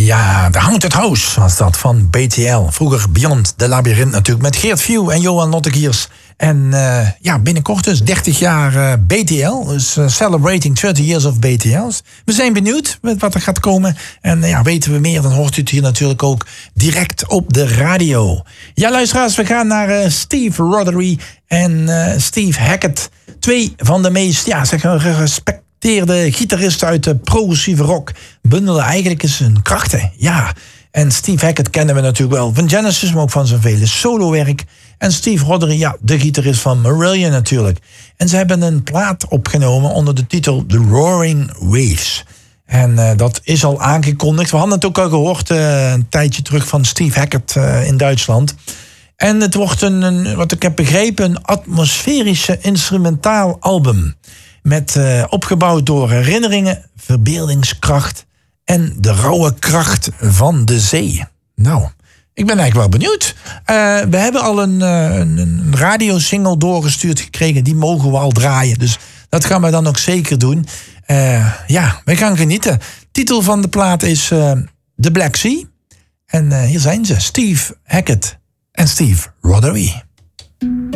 Ja, The Haunted House was dat van BTL. Vroeger Beyond the Labyrinth natuurlijk met Geert View en Johan Lottekiers. En binnenkort dus 30 jaar BTL. Dus celebrating 30 years of BTL's. We zijn benieuwd met wat er gaat komen. En weten we meer, dan hoort u het hier natuurlijk ook direct op de radio. Ja, luisteraars, we gaan naar Steve Rothery en Steve Hackett. Twee van de meest gerespecteerde gitaristen uit de progressieve rock. Bundelen eigenlijk eens hun krachten. Ja, en Steve Hackett kennen we natuurlijk wel van Genesis, maar ook van zijn vele solowerk. En Steve Rothery, de gitarist van Marillion natuurlijk. En ze hebben een plaat opgenomen onder de titel The Roaring Waves. En dat is al aangekondigd. We hadden het ook al gehoord een tijdje terug van Steve Hackett in Duitsland. En het wordt wat ik heb begrepen, een atmosferische instrumentaal album. Met opgebouwd door herinneringen, verbeeldingskracht en de rauwe kracht van de zee. Nou, ik ben eigenlijk wel benieuwd. We hebben al een radiosingle doorgestuurd gekregen. Die mogen we al draaien. Dus dat gaan we dan ook zeker doen. We gaan genieten. Titel van de plaat is The Black Sea. En hier zijn ze. Steve Hackett en Steve Rothery.